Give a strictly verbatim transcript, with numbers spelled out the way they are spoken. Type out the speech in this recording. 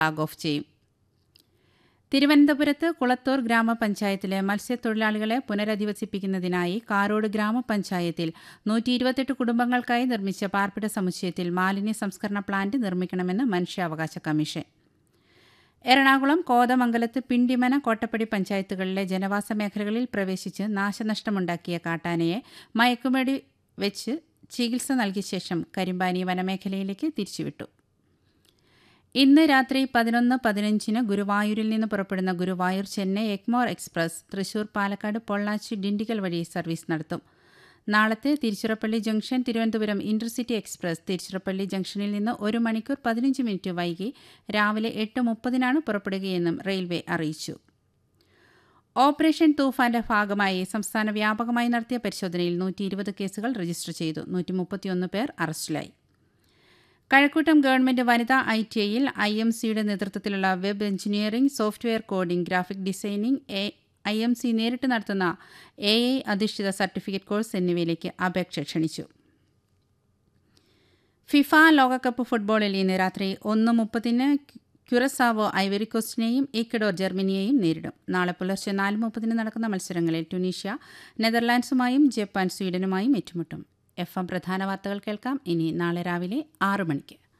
Flag off ചെയ്യും. തിരുവനന്തപുരത്ത് കുളത്തൂർ ഗ്രാമപഞ്ചായത്തിലെ മത്സ്യത്തൊഴിലാളികളെ പുനരധിവസിപ്പിക്കുന്നതിനായി കാരോട് ഗ്രാമപഞ്ചായത്തിൽ നൂറ്റി ഇരുപത്തെട്ട് കുടുംബങ്ങൾക്കായി നിർമ്മിച്ച പാർപ്പിട സമുച്ചയത്തിൽ മാലിന്യ സംസ്കരണ പ്ലാന്റ് നിർമ്മിക്കണമെന്ന് മനുഷ്യാവകാശ കമ്മീഷൻ. എറണാകുളം, കോതമംഗലത്ത്, പിണ്ടിമന, കോട്ടപ്പടി പഞ്ചായത്തുകളിലെ ജനവാസ മേഖലകളിൽ പ്രവേശിച്ച് നാശനഷ്ടമുണ്ടാക്കിയ കാട്ടാനയെ മയക്കുമടി വെച്ച് ചികിത്സ നൽകിയ ശേഷം കരിമ്പാനി വനമേഖലയിലേക്ക് തിരിച്ചുവിട്ടു. ഇന്ന് രാത്രി പതിനൊന്ന് പതിനഞ്ചിന് ഗുരുവായൂരിൽ നിന്ന് പുറപ്പെടുന്ന ഗുരുവായൂർ ചെന്നൈ എഗ്മോർ എക്സ്പ്രസ് തൃശൂർ, പാലക്കാട്, പൊള്ളാച്ചി, ഡിണ്ടിഗൽ വഴി സർവീസ് നടത്തും. നാളത്തെ Tiruchirappalli junction Thiruvananthapuram intercity express Tiruchirappalli ജംഗ്ഷനിൽ നിന്ന് ഒരു മണിക്കൂർ പതിനഞ്ച് മിനിറ്റ് വൈകി രാവിലെ എട്ട് മുപ്പതിനാണ് പുറപ്പെടുകയെന്നും റെയിൽവേ അറിയിച്ചു. ഓപ്പറേഷൻ തൂഫാന്റെ ഭാഗമായി സംസ്ഥാന വ്യാപകമായി നടത്തിയ പരിശോധനയിൽ നൂറ്റി ഇരുപത് കേസുകൾ രജിസ്റ്റർ ചെയ്തു. നൂറ്റി മുപ്പത്തിയൊന്ന് പേർ അറസ്റ്റിലായി. കഴക്കൂട്ടം ഗവൺമെന്റ് വനിതാ ഐ ടി ഐയിൽ ഐ എം സിയുടെ നേതൃത്വത്തിലുള്ള web engineering, software coding, graphic designing, A I M C നേരിട്ട് നടത്തുന്ന എ ഐ അധിഷ്ഠിത സർട്ടിഫിക്കറ്റ് കോഴ്സ് എന്നിവയിലേക്ക് അപേക്ഷ ക്ഷണിച്ചു. ഫിഫ ലോകകപ്പ് ഫുട്ബോളിൽ ഇന്ന് രാത്രി ഒന്ന് മുപ്പതിന് ക്യുറസാവോ ഐവറിക്കോസ്റ്റിനെയും ഈക്വഡോർ ജർമ്മനിയെയും നേരിടും. നാളെ പുലർച്ചെ നാല് മുപ്പതിന് നടക്കുന്ന മത്സരങ്ങളിൽ ട്യൂണീഷ്യ നെതർലാൻഡ്സുമായും ജപ്പാൻ സ്വീഡനുമായും ഏറ്റുമുട്ടും. എഫ് എം പ്രധാന വാർത്തകൾ കേൾക്കാം ഇനി നാളെ രാവിലെ ആറു മണിക്ക്.